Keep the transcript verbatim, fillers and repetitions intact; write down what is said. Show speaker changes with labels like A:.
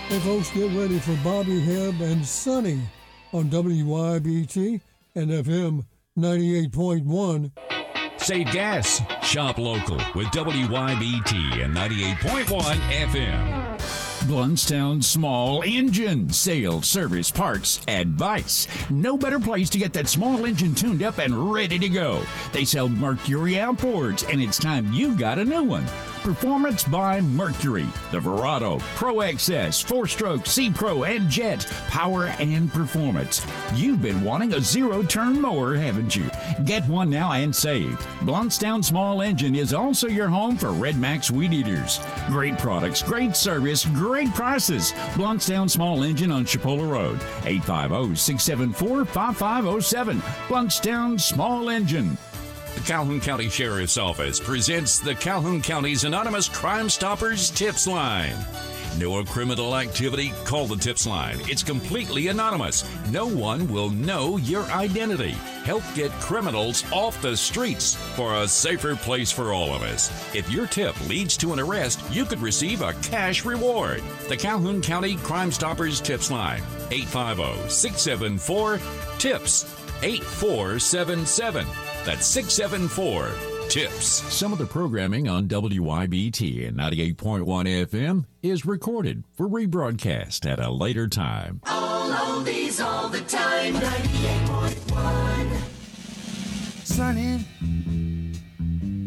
A: Hey folks, get ready for Bobby Hebb and Sonny on W I B T and F M ninety-eight point one.
B: Save gas, shop local with W I B T and ninety-eight point one F M.
C: Bluntstown Small Engine Sales, Service, Parts, Advice. No better place to get that small engine tuned up and ready to go. They sell Mercury outboards, and it's time you got a new one. Performance by Mercury. The Verado, Pro X S, four-stroke, C-Pro, and Jet. Power and performance. You've been wanting a zero-turn mower, haven't you? Get one now and save. Bluntstown Small Engine is also your home for Red Max Weed Eaters. Great products, great service, great prices. Bluntstown Small Engine on Chipola Road. eight five zero, six seven four, five five zero seven. Bluntstown Small Engine.
B: The Calhoun County Sheriff's Office presents the Calhoun County's Anonymous Crime Stoppers Tips Line. Know of criminal activity? Call the Tips Line. It's completely anonymous. No one will know your identity. Help get criminals off the streets for a safer place for all of us. If your tip leads to an arrest, you could receive a cash reward. The Calhoun County Crime Stoppers Tips Line. eight five zero, six seven four, TIPS. eight four seven seven. That's six seven four, TIPS.
C: Some of the programming on W I B T and ninety-eight point one F M is recorded for rebroadcast at a later time.
D: All oldies all the time, ninety-eight point one.
E: Sunny